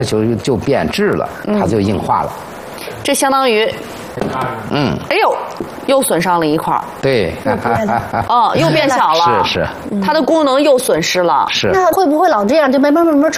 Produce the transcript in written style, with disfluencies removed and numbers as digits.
就变质了，它就硬化了。 这相当于，哎呦，又损伤了一块儿。 对， 又变小了。 是， 它的功能又损失了。 是。 那会不会老这样就慢慢